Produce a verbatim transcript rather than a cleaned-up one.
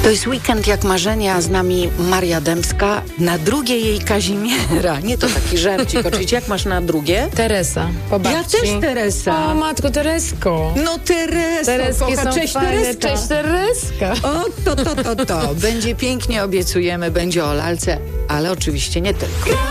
To jest weekend jak marzenia, z nami Maria Dębska, na drugie jej Kazimiera. Nie to taki żarcik, oczywiście. Jak masz na drugie? Teresa, po babci. Ja też Teresa. O matko, Teresko. No Teresko, Tereski kocha. są Cześć fajne. Tereska. Cześć Tereska. O, to, to, to, to. Będzie pięknie, obiecujemy, będzie o lalce, ale oczywiście nie tylko.